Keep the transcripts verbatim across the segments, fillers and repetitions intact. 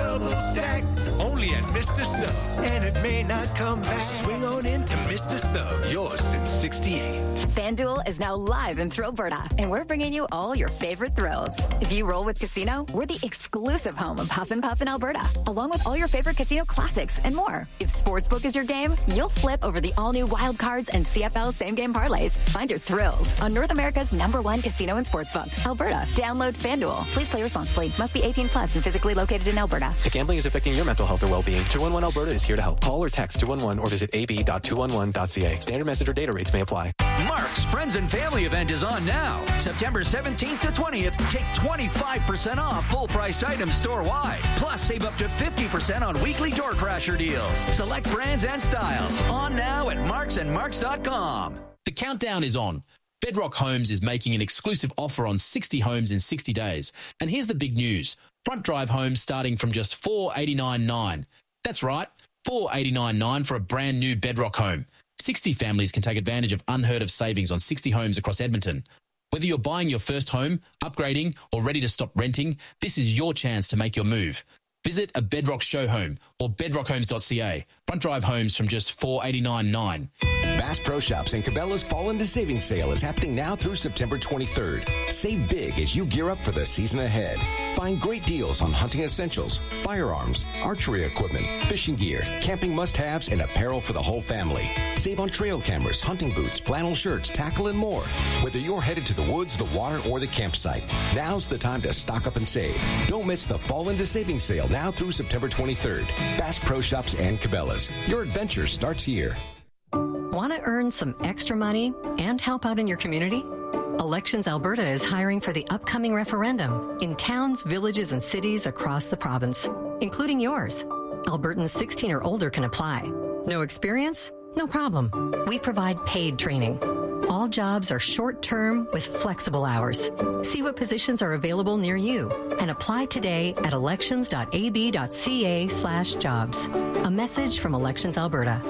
double stack. Only at Mister Sub. And it may not come back. Swing on into Mister Sub. Yours since sixty-eight. FanDuel is now live in Thrillberta, and we're bringing you all your favorite thrills. If you roll with Casino, we're the exclusive home of Huff and Puff in Alberta, along with all your favorite casino classics and more. If Sportsbook is your game, you'll flip over the all-new Wild Cards and C F L same-game parlays. Find your thrills on North America's number one casino and sportsbook, Alberta. Download FanDuel. Please play responsibly. Must be eighteen plus and physically located in Alberta. If gambling is affecting your mental health or well-being, two one one Alberta is here to help. Call or text two one one or visit a b dot two one one dot c a. Standard message or data rates may apply. Mark's Friends and Family event is on now. September seventeenth to twentieth, take twenty-five percent off full-priced items store-wide. Plus, save up to fifty percent on weekly door crasher deals. Select brands and styles. On now at marks and marks dot com. The countdown is on. Bedrock Homes is making an exclusive offer on sixty homes in sixty days. And here's the big news. Front drive homes starting from just four hundred eighty-nine dollars and ninety-nine cents. That's right, four hundred eighty-nine dollars and ninety-nine cents for a brand new Bedrock home. sixty families can take advantage of unheard of savings on sixty homes across Edmonton. Whether you're buying your first home, upgrading, or ready to stop renting, this is your chance to make your move. Visit a Bedrock show home or bedrock homes dot c a. Front drive homes from just four hundred eighty-nine dollars and ninety-nine cents. Bass Pro Shops and Cabela's Fall into Savings Sale is happening now through September twenty-third. Save big as you gear up for the season ahead. Find great deals on hunting essentials, firearms, archery equipment, fishing gear, camping must-haves, and apparel for the whole family. Save on trail cameras, hunting boots, flannel shirts, tackle, and more. Whether you're headed to the woods, the water, or the campsite, now's the time to stock up and save. Don't miss the Fall into Savings Sale now through September twenty-third. Bass Pro Shops and Cabela's. Your adventure starts here. Want to earn some extra money and help out in your community? Elections Alberta is hiring for the upcoming referendum in towns, villages, and cities across the province, including yours. Albertans sixteen or older can apply. No experience? No problem. We provide paid training. All jobs are short-term with flexible hours. See what positions are available near you and apply today at elections dot a b dot c a slash jobs. A message from Elections Alberta.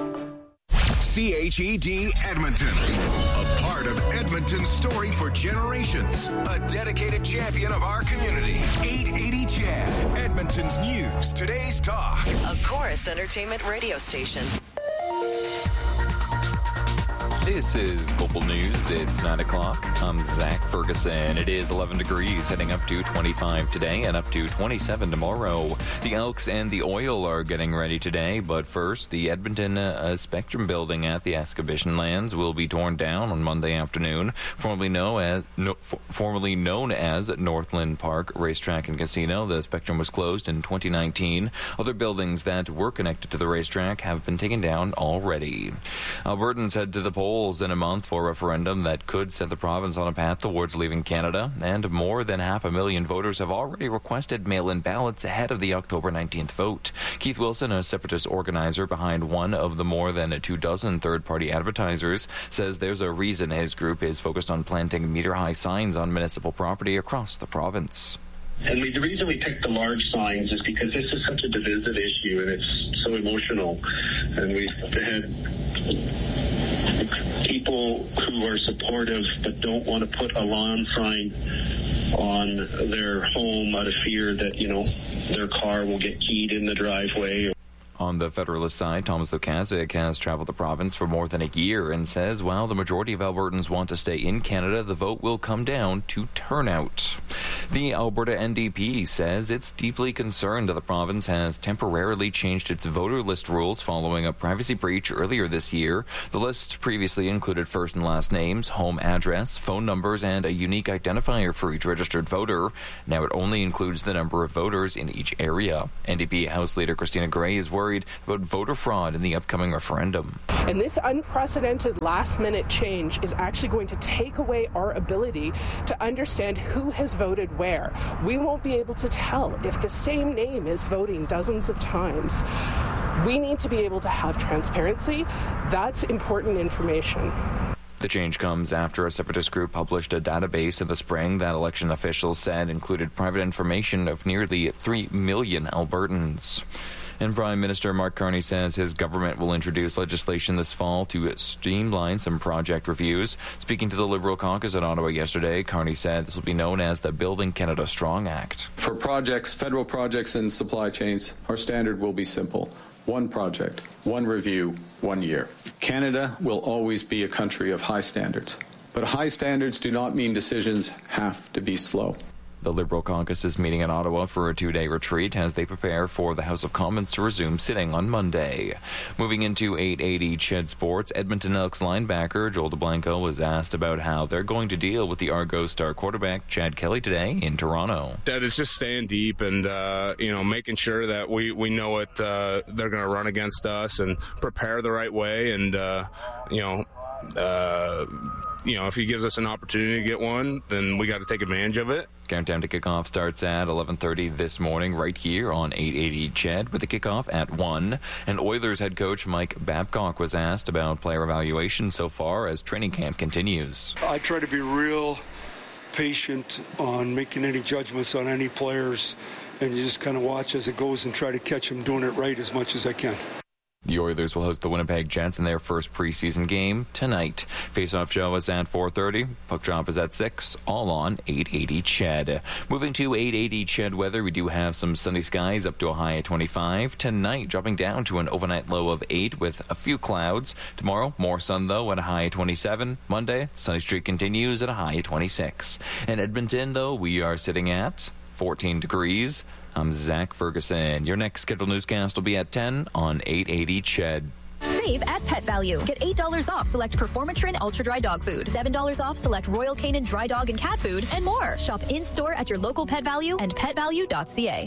C H E D Edmonton, a part of Edmonton's story for generations, a dedicated champion of our community. eight eighty C H E D, Edmonton's news, today's talk. A Chorus Entertainment radio station. This is Global News. It's nine o'clock. I'm Zach Ferguson. It is eleven degrees, heading up to twenty-five today and up to twenty-seven tomorrow. The Elks and the Oil are getting ready today, but first, the Edmonton uh, Spectrum building at the Exhibition Lands will be torn down on Monday afternoon, formerly known as, no, f- formerly known as Northland Park Racetrack and Casino. The Spectrum was closed in twenty nineteen. Other buildings that were connected to the racetrack have been taken down already. Albertans head to the polls in a month for a referendum that could set the province on a path towards leaving Canada, and more than half a million voters have already requested mail-in ballots ahead of the October nineteenth vote. Keith Wilson, a separatist organizer behind one of the more than two dozen third-party advertisers, says there's a reason his group is focused on planting meter-high signs on municipal property across the province. And we, the reason we picked the large signs is because this is such a divisive issue and it's so emotional. And we've had people who are supportive but don't want to put a lawn sign on their home out of fear that, you know, their car will get keyed in the driveway. On the Federalist side, Thomas Lukasik has traveled the province for more than a year and says while the majority of Albertans want to stay in Canada, the vote will come down to turnout. The Alberta N D P says it's deeply concerned that the province has temporarily changed its voter list rules following a privacy breach earlier this year. The list previously included first and last names, home address, phone numbers, and a unique identifier for each registered voter. Now it only includes the number of voters in each area. N D P House Leader Christina Gray is worried about voter fraud in the upcoming referendum. And this unprecedented last-minute change is actually going to take away our ability to understand who has voted where. We won't be able to tell if the same name is voting dozens of times. We need to be able to have transparency. That's important information. The change comes after a separatist group published a database in the spring that election officials said included private information of nearly three million Albertans. And Prime Minister Mark Carney says his government will introduce legislation this fall to streamline some project reviews. Speaking to the Liberal caucus at Ottawa yesterday, Carney said this will be known as the Building Canada Strong Act. For projects, federal projects and supply chains, our standard will be simple. One project, one review, one year. Canada will always be a country of high standards. But high standards do not mean decisions have to be slow. The Liberal caucus is meeting in Ottawa for a two-day retreat as they prepare for the House of Commons to resume sitting on Monday. Moving into eight eighty C H E D Sports, Edmonton Elks linebacker Joel DeBlanco was asked about how they're going to deal with the Argos star quarterback Chad Kelly today in Toronto. That is just staying deep and, uh, you know, making sure that we, we know what uh, they're going to run against us and prepare the right way and, uh, you know, uh, you know, if he gives us an opportunity to get one, then we got to take advantage of it. Countdown to kickoff starts at eleven thirty this morning right here on eight eighty C H E D with the kickoff at one. And Oilers head coach Mike Babcock was asked about player evaluation so far as training camp continues. I try to be real patient on making any judgments on any players, and you just kind of watch as it goes and try to catch them doing it right as much as I can. The Oilers will host the Winnipeg Jets in their first preseason game tonight. Face-off show is at four thirty. Puck drop is at six. All on eight eighty C H E D. Moving to eight eighty C H E D weather, we do have some sunny skies up to a high of twenty-five. Tonight, dropping down to an overnight low of eight with a few clouds. Tomorrow, more sun, though, at a high of twenty-seven. Monday, sunny streak continues at a high of twenty-six. In Edmonton, though, we are sitting at fourteen degrees. I'm Zach Ferguson. Your next scheduled newscast will be at ten on eight eighty C H E D. Save at Pet Value. Get eight dollars off select Performatrin Ultra Dry Dog Food, seven dollars off select Royal Canin Dry Dog and Cat Food, and more. Shop in-store at your local Pet Value and pet value dot c a.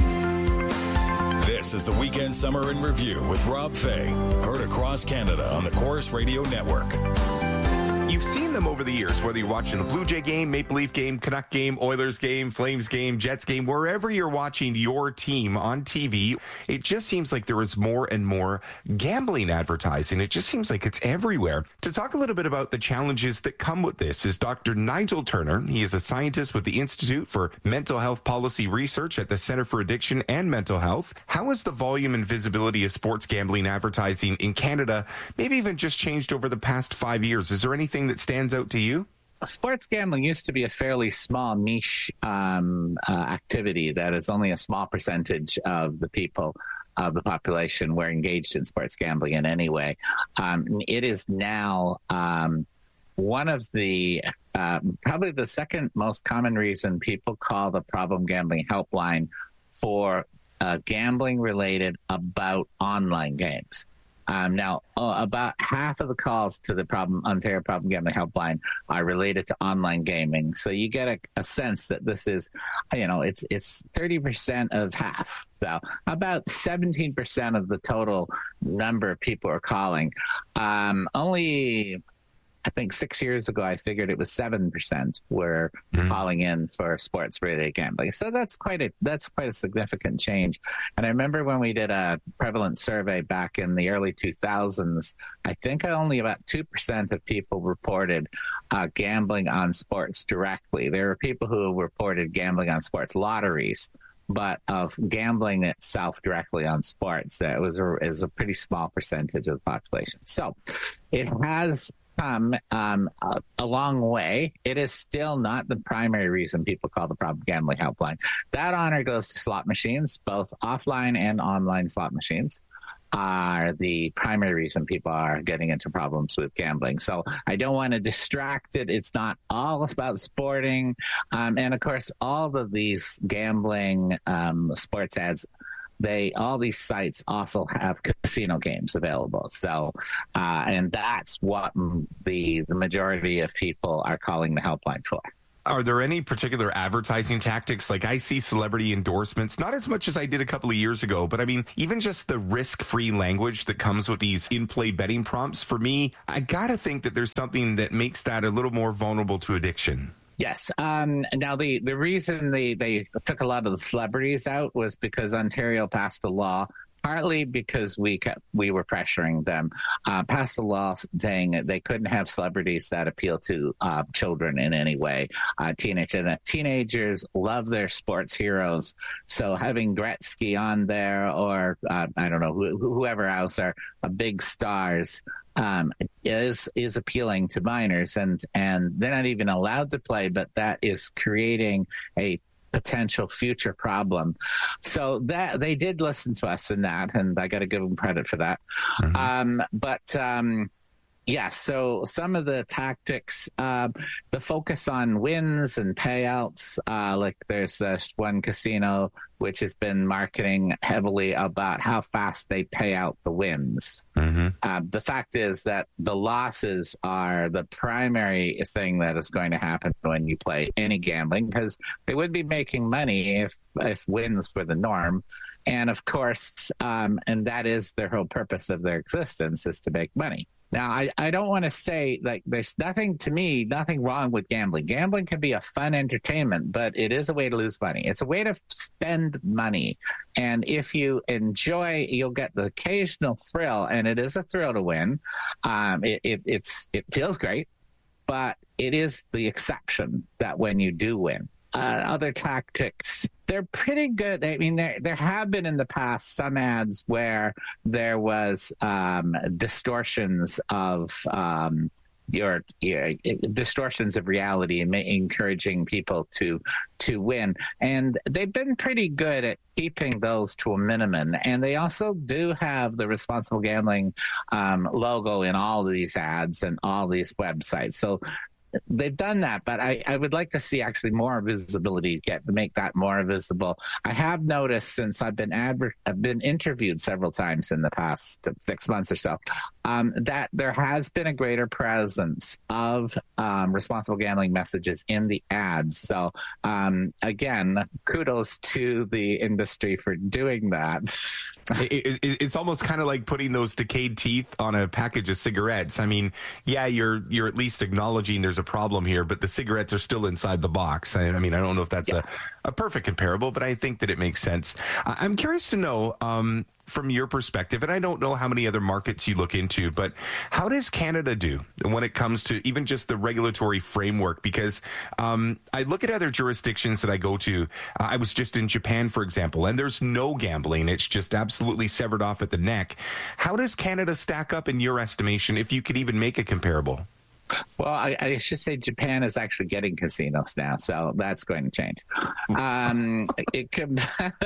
This is the Weekend Summer in Review with Rob Fay. Heard across Canada on the Chorus Radio Network. You've seen them over the years, whether you're watching a Blue Jay game, Maple Leaf game, Canuck game, Oilers game, Flames game, Jets game, wherever you're watching your team on T V, it just seems like there is more and more gambling advertising. It just seems like it's everywhere. To talk a little bit about the challenges that come with this is Doctor Nigel Turner. He is a scientist with the Institute for Mental Health Policy Research at the Center for Addiction and Mental Health. How has the volume and visibility of sports gambling advertising in Canada maybe even just changed over the past five years? Is there anything that stands out to you? Sports gambling used to be a fairly small niche um, uh, activity that is only a small percentage of the people of the population were engaged in sports gambling in any way. Um, it is now um, one of the uh, probably the second most common reason people call the Problem Gambling Helpline for uh, gambling related about online games. Um, now, uh, about half of the calls to the problem Ontario Problem Gambling Helpline are related to online gaming. So you get a, a sense that this is, you know, it's it's thirty percent of half. So about seventeen percent of the total number of people are calling. Um, only, I think six years ago, I figured it was seven percent were mm-hmm. calling in for sports-related gambling. So that's quite a that's quite a significant change. And I remember when we did a prevalence survey back in the early two thousands, I think only about two percent of people reported uh, gambling on sports directly. There were people who reported gambling on sports lotteries, but of gambling itself directly on sports, that was a, is a pretty small percentage of the population. So it has come um, a, a long way. It is still not the primary reason people call the Problem Gambling Helpline. That honor goes to slot machines, both offline and online slot machines are the primary reason people are getting into problems with gambling. So I don't want to distract it. It's not all about sporting. Um, and of course, all of these gambling um, sports ads, They all these sites also have casino games available. So, uh, and that's what the the majority of people are calling the helpline for. Are there any particular advertising tactics? Like I see celebrity endorsements, not as much as I did a couple of years ago, but I mean, even just the risk-free language that comes with these in-play betting prompts, for me, I got to think that there's something that makes that a little more vulnerable to addiction. Yes. Um, now, the, the reason they, they took a lot of the celebrities out was because Ontario passed a law partly because we kept, we were pressuring them, uh, passed a law saying that they couldn't have celebrities that appeal to uh, children in any way. Uh, teenage and teenagers love their sports heroes, so having Gretzky on there, or uh, I don't know wh- whoever else are uh, big stars, um, is is appealing to minors, and and they're not even allowed to play, but that is creating a potential future problem. So that they did listen to us in that, and I got to give them credit for that. Mm-hmm. Um, but um, yeah, so some of the tactics, uh, the focus on wins and payouts, uh, like there's this one casino which has been marketing heavily about how fast they pay out the wins. Mm-hmm. Uh, the fact is that the losses are the primary thing that is going to happen when you play any gambling, because they would be making money if if wins were the norm. And of course, um, and that is their whole purpose of their existence, is to make money. Now, I, I don't want to say, like, there's nothing, to me, nothing wrong with gambling. Gambling can be a fun entertainment, but it is a way to lose money. It's a way to spend money. And if you enjoy, you'll get the occasional thrill, and it is a thrill to win. Um, it, it, it's, it feels great, but it is the exception that when you do win. Uh, other tactics, they're pretty good. I mean, there there have been in the past some ads where there was um, distortions of um, your, your distortions of reality and ma- encouraging people to to win, and they've been pretty good at keeping those to a minimum. And they also do have the responsible gambling um, logo in all of these ads and all these websites. So they've done that, but I, I would like to see actually more visibility, get to make that more visible. I have noticed since I've been adver- I've been interviewed several times in the past six months or so, um, that there has been a greater presence of um, responsible gambling messages in the ads. So um, again, kudos to the industry for doing that. it, it, it's almost kind of like putting those decayed teeth on a package of cigarettes. I mean, yeah, you're you're at least acknowledging there's a problem here, but the cigarettes are still inside the box. I, I mean, I don't know if that's yeah. a, a perfect comparable, but I think that it makes sense. I, I'm curious to know, um, from your perspective, and I don't know how many other markets you look into, but how does Canada do when it comes to even just the regulatory framework? Because um, I look at other jurisdictions that I go to. Uh, I was just in Japan, for example, and there's no gambling. It's just absolutely severed off at the neck. How does Canada stack up in your estimation, if you could even make a comparable? Well, I, I should say Japan is actually getting casinos now, so that's going to change. Um, it could,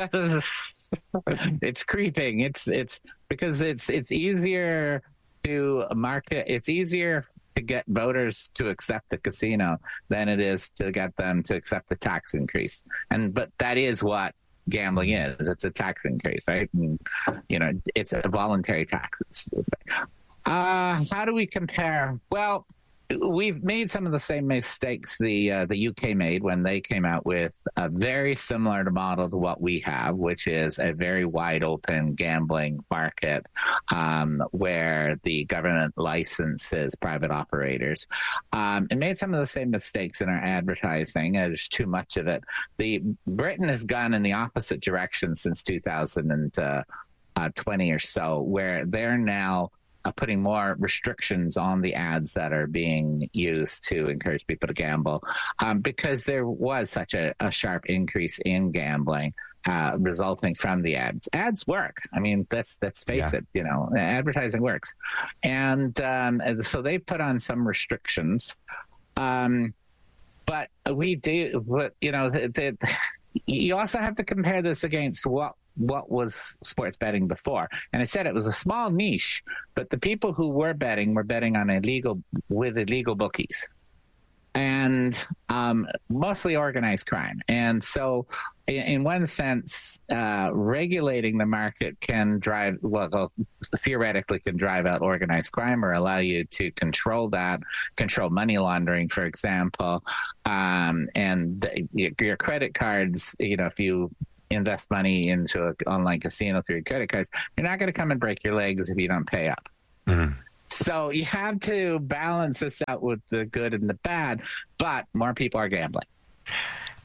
it's creeping. It's it's because it's it's easier to market. It's easier to get voters to accept the casino than it is to get them to accept the tax increase. And but that is what gambling is. It's a tax increase, right? And, you know, it's a voluntary tax. Uh, how do we compare? Well, we've made some of the same mistakes the uh, the U K made when they came out with a very similar model to what we have, which is a very wide open gambling market um, where the government licenses private operators. Um, and made some of the same mistakes in our advertising. There's too much of it. The Britain has gone in the opposite direction since two thousand twenty or so, where they're now Uh, putting more restrictions on the ads that are being used to encourage people to gamble, um, because there was such a, a sharp increase in gambling uh, resulting from the ads. Ads work. I mean, let's let's face yeah. it. You know, advertising works, and um, so they put on some restrictions. Um, but we do, but you know, the, the, you also have to compare this against what. what was sports betting before. And I said it was a small niche, but the people who were betting were betting on illegal with illegal bookies and um, mostly organized crime. And so in, in one sense, uh, regulating the market can drive, well, theoretically can drive out organized crime or allow you to control that, control money laundering, for example. Um, and your, your credit cards, you know, if you invest money into an online casino through your credit cards, you're not going to come and break your legs if you don't pay up. Mm-hmm. So you have to balance this out with the good and the bad, but more people are gambling.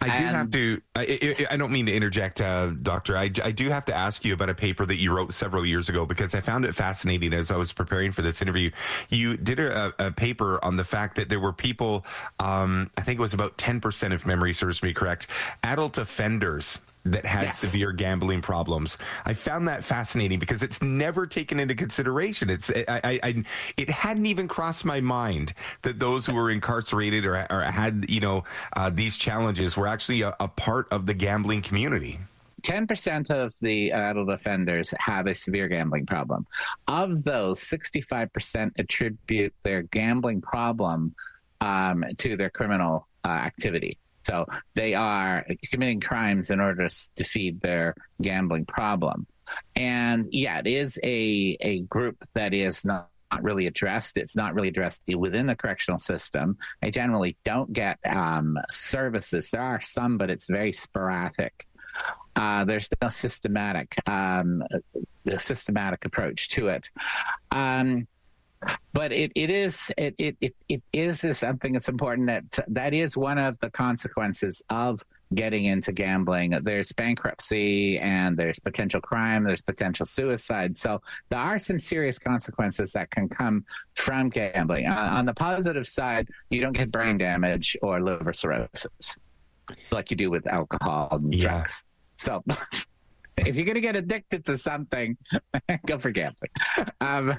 I do have to, I, I, I don't mean to interject, uh, Doctor. I, I do have to ask you about a paper that you wrote several years ago because I found it fascinating as I was preparing for this interview. You did a, a paper on the fact that there were people, um, I think it was about ten percent, if memory serves me correct, adult offenders that had yes. severe gambling problems. I found that fascinating because it's never taken into consideration. It's I, I, I it hadn't even crossed my mind that those who were incarcerated or, or had you know uh, these challenges were actually a, a part of the gambling community. ten percent of the adult offenders have a severe gambling problem. Of those, sixty-five percent attribute their gambling problem um, to their criminal uh, activity. So they are committing crimes in order to feed their gambling problem. And yeah, it is a, a group that is not really addressed. It's not really addressed within the correctional system. They generally don't get um, services. There are some, but it's very sporadic. Uh, there's no systematic, um, a systematic approach to it. Um, But it, it is it, it, it, it is something that's important that that is one of the consequences of getting into gambling. There's bankruptcy and there's potential crime, there's potential suicide. So there are some serious consequences that can come from gambling. Uh, on the positive side, you don't get brain damage or liver cirrhosis like you do with alcohol and yeah. drugs. So if you're going to get addicted to something, go for gambling. Um,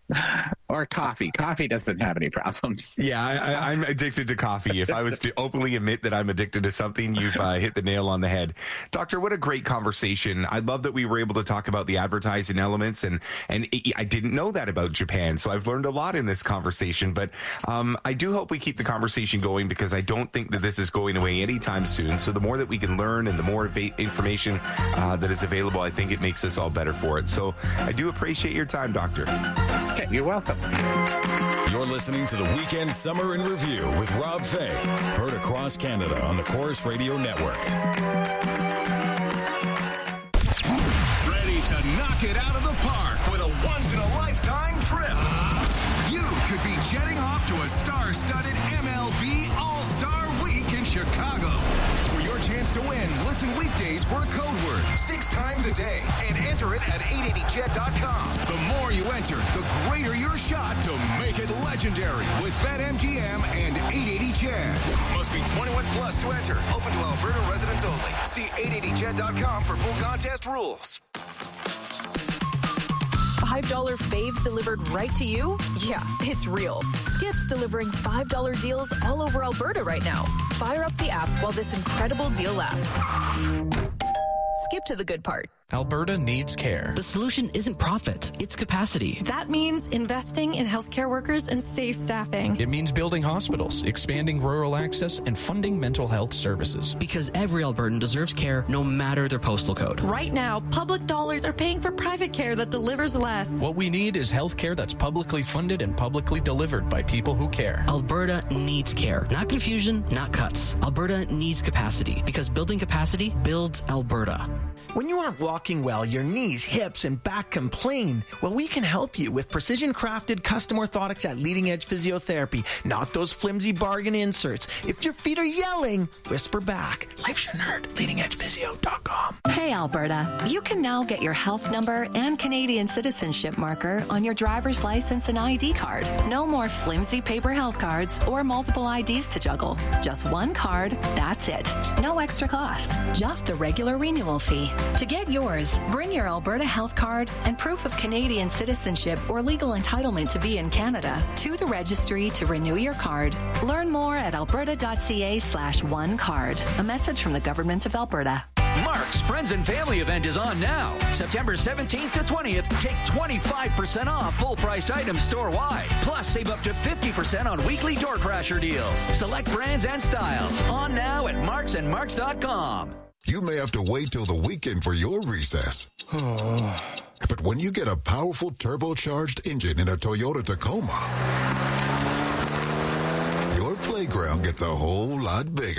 or coffee. Coffee doesn't have any problems. Yeah, I, I, I'm addicted to coffee. If I was to openly admit that I'm addicted to something, you've uh, hit the nail on the head. Doctor, what a great conversation. I love that we were able to talk about the advertising elements, and, and I didn't know that about Japan, so I've learned a lot in this conversation. But um, I do hope we keep the conversation going because I don't think that this is going away anytime soon. So the more that we can learn and the more va- information uh, that is available, I think it makes us all better for it. So I do appreciate your time, Doctor. Okay, you're welcome. You're listening to the Weekend Summer in Review with Rob Fay, heard across Canada on the Chorus Radio Network. Ready to knock it out of the park with a once-in-a-lifetime trip? You could be jetting off to a star-studded M L B All-Star Week in Chicago. For your chance to win, listen weekdays for a code word six times a day and enter it at eight eighty jet dot com. The more you enter, the greater your shot to make it legendary with BetMGM and eight eighty Jet. Must be twenty-one plus to enter. Open to Alberta residents only. See eight eighty jet dot com for full contest rules. five dollar faves delivered right to you? Yeah, it's real. Skip's delivering five dollar deals all over Alberta right now. Fire up the app while this incredible deal lasts. Skip to the good part. Alberta needs care. The solution isn't profit, it's capacity. That means investing in healthcare workers and safe staffing. It means building hospitals, expanding rural access, and funding mental health services. Because every Albertan deserves care no matter their postal code. Right now, public dollars are paying for private care that delivers less. What we need is health care that's publicly funded and publicly delivered by people who care. Alberta needs care. Not confusion, not cuts. Alberta needs capacity because building capacity builds Alberta. When you aren't walking well, your knees, hips, and back complain, well, we can help you with precision-crafted custom orthotics at Leading Edge Physiotherapy, not those flimsy bargain inserts. If your feet are yelling, whisper back. Life shouldn't hurt. leading edge physio dot com. Hey, Alberta, you can now get your health number and Canadian citizenship marker on your driver's license and I D card. No more flimsy paper health cards or multiple I Ds to juggle. Just one card, that's it. No extra cost, just the regular renewal fee. To get yours, bring your Alberta health card and proof of Canadian citizenship or legal entitlement to be in Canada to the registry to renew your card. Learn more at alberta.ca slash one card. A message from the Government of Alberta. Mark's Friends and Family event is on now. September seventeenth to twentieth, take twenty-five percent off full-priced items store-wide. Plus, save up to fifty percent on weekly door crasher deals. Select brands and styles. On now at marks and marks dot com. You may have to wait till the weekend for your recess. But when you get a powerful turbocharged engine in a Toyota Tacoma, your playground gets a whole lot bigger.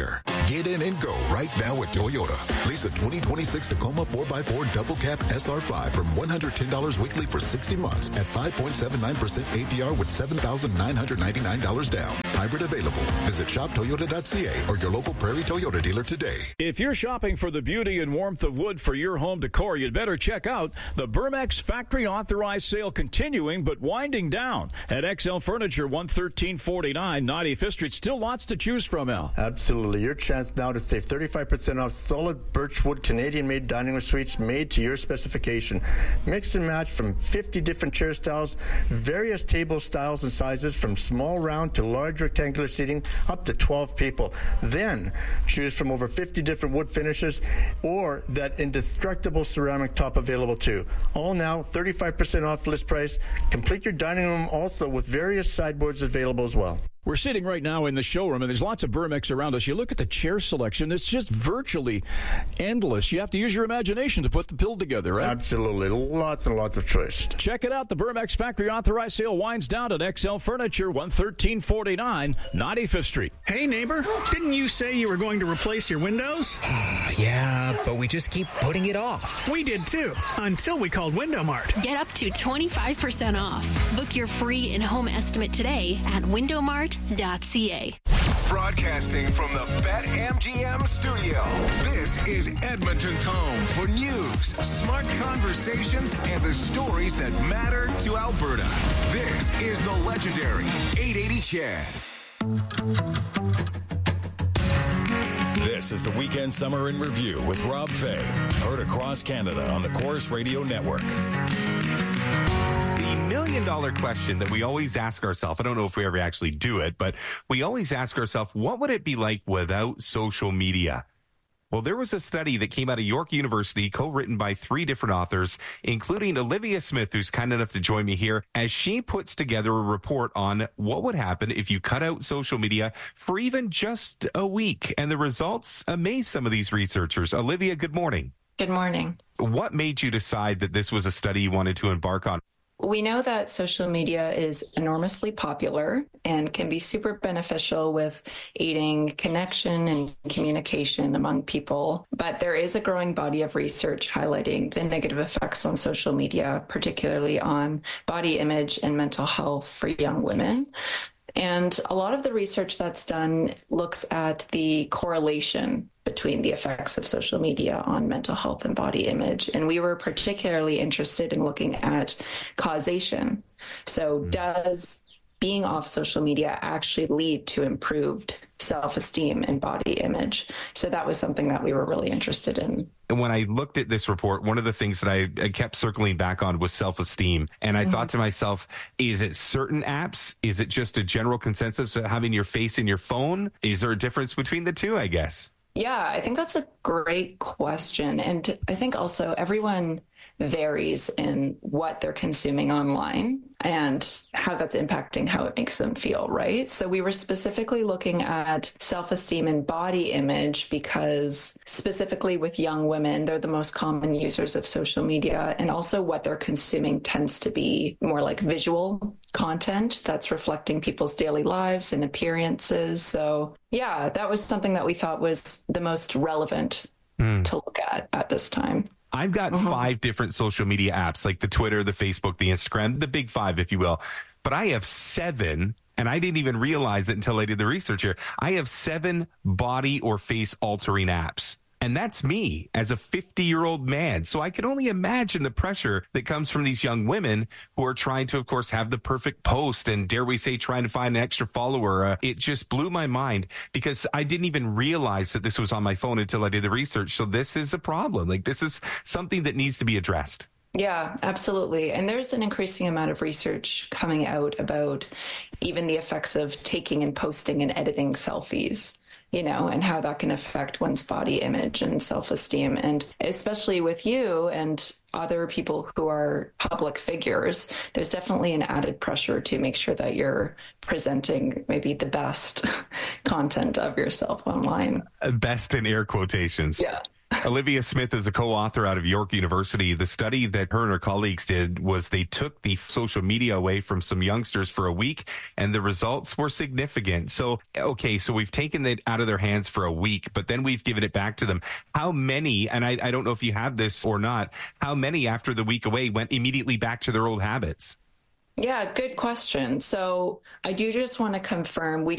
Get in and go right now at Toyota. Lease a twenty twenty-six Tacoma four by four double cab S R five from one hundred ten dollars weekly for sixty months at five point seven nine percent A P R with seven thousand nine hundred ninety-nine dollars down. Hybrid available. Visit shop toyota dot c a or your local Prairie Toyota dealer today. If you're shopping for the beauty and warmth of wood for your home decor, you'd better check out the Burmex factory authorized sale continuing but winding down at X L Furniture, one thirteen forty-nine ninety-fifth Street. Still lots to choose from, Al. Absolutely. Your chance now to save thirty-five percent off solid birchwood Canadian-made dining room suites made to your specification. Mix and match from fifty different chair styles, various table styles and sizes from small round to large rectangular seating up to twelve people. Then choose from over fifty different wood finishes or that indestructible ceramic top available too. All now thirty-five percent off list price. Complete your dining room also with various sideboards available as well. We're sitting right now in the showroom, and there's lots of Burmex around us. You look at the chair selection, it's just virtually endless. You have to use your imagination to put the build together, right? Absolutely. Lots and lots of choice. Check it out. The Burmex factory authorized sale winds down at X L Furniture, one thirteen forty-nine ninety-fifth Street. Hey, neighbor, didn't you say you were going to replace your windows? Yeah, but we just keep putting it off. We did too, until we called Window Mart. Get up to twenty-five percent off. Book your free in-home estimate today at window mart dot c a. Broadcasting from the BetMGM studio, this is Edmonton's home for news, smart conversations, and the stories that matter to Alberta. This is the legendary eight eighty Chad. This is the Weekend Summer in Review with Rob Fay. Heard across Canada on the Chorus Radio Network. Million dollar question that we always ask ourselves. I don't know if we ever actually do it, but we always ask ourselves, what would it be like without social media? Well, there was a study that came out of York University, co-written by three different authors, including Olivia Smith, who's kind enough to join me here, as she puts together a report on what would happen if you cut out social media for even just a week. And the results amaze some of these researchers. Olivia, good morning. Good morning. What made you decide that this was a study you wanted to embark on? We know that social media is enormously popular and can be super beneficial with aiding connection and communication among people. But there is a growing body of research highlighting the negative effects on social media, particularly on body image and mental health for young women. And a lot of the research that's done looks at the correlation between the effects of social media on mental health and body image. And we were particularly interested in looking at causation. So does being off social media actually lead to improved self-esteem and body image? So that was something that we were really interested in. And when I looked at this report, one of the things that I, I kept circling back on was self-esteem. And I mm-hmm. thought to myself, is it certain apps? Is it just a general consensus of having your face in your phone? Is there a difference between the two, I guess? Yeah, I think that's a great question. And I think also everyone varies in what they're consuming online and how that's impacting how it makes them feel, right? So we were specifically looking at self-esteem and body image because specifically with young women, they're the most common users of social media, and also what they're consuming tends to be more like visual content that's reflecting people's daily lives and appearances. So yeah, that was something that we thought was the most relevant mm. to look at at this time. I've got mm-hmm. five different social media apps, like the Twitter, the Facebook, the Instagram, the big five, if you will. But I have seven, and I didn't even realize it until I did the research here. I have seven body or face altering apps. And that's me as a fifty-year-old man. So I can only imagine the pressure that comes from these young women who are trying to, of course, have the perfect post and, dare we say, trying to find an extra follower. Uh, it just blew my mind because I didn't even realize that this was on my phone until I did the research. So this is a problem. Like, this is something that needs to be addressed. Yeah, absolutely. And there's an increasing amount of research coming out about even the effects of taking and posting and editing selfies, you know, and how that can affect one's body image and self-esteem. And especially with you and other people who are public figures, there's definitely an added pressure to make sure that you're presenting maybe the best content of yourself online. Best in air quotations. Yeah. Olivia Smith is a co-author out of York University. The study that her and her colleagues did was they took the social media away from some youngsters for a week, and the results were significant. So, okay, so we've taken it out of their hands for a week, but then we've given it back to them. How many, and I, I don't know if you have this or not, how many after the week away went immediately back to their old habits? Yeah, good question. So I do just want to confirm we